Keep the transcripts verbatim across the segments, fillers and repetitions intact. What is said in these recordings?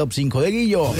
Top cinco de Guillo.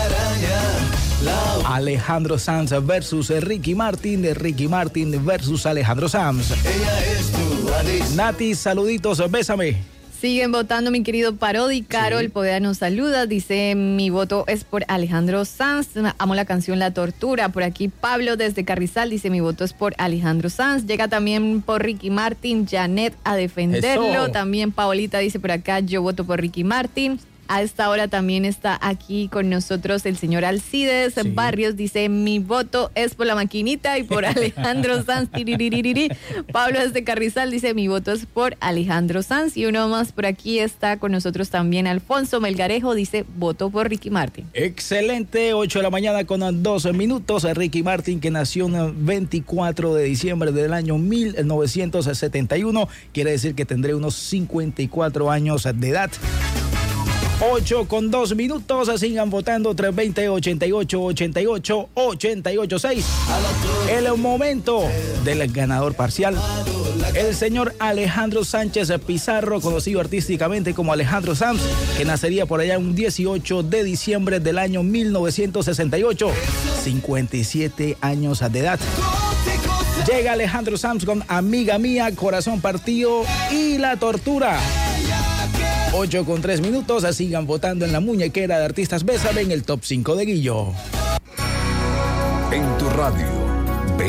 Alejandro Sanz versus Ricky Martin, de Ricky Martin versus Alejandro Sanz. Nati, saluditos, bésame. Siguen votando, mi querido Parodi. Carol sí. Poveda nos saluda, dice: mi voto es por Alejandro Sanz. Amo la canción La Tortura. Por aquí Pablo desde Carrizal dice: mi voto es por Alejandro Sanz. Llega también por Ricky Martin, Janet a defenderlo. Eso. También Paolita dice por acá: yo voto por Ricky Martin. A esta hora también está aquí con nosotros el señor Alcides sí. Barrios, dice: mi voto es por la maquinita y por Alejandro Sanz. Pablo desde Carrizal dice: mi voto es por Alejandro Sanz. Y uno más por aquí está con nosotros también Alfonso Melgarejo, dice: voto por Ricky Martin. Excelente, ocho de la mañana con doce minutos. Ricky Martin, que nació el veinticuatro de diciembre del año mil novecientos setenta y uno, quiere decir que tendré unos cincuenta y cuatro años de edad. ocho con dos minutos, sigan votando tres veinte, ochenta y ocho, ochenta y ocho, ochenta y ocho seis. El momento del ganador parcial, el señor Alejandro Sánchez Pizarro, conocido artísticamente como Alejandro Sanz, que nacería por allá un dieciocho de diciembre del año mil novecientos sesenta y ocho, cincuenta y siete años de edad. Llega Alejandro Sanz con Amiga Mía, Corazón Partido y La Tortura. ocho con tres minutos, sigan votando en la muñequera de artistas Bésame en el top cinco de Guillo. En tu radio.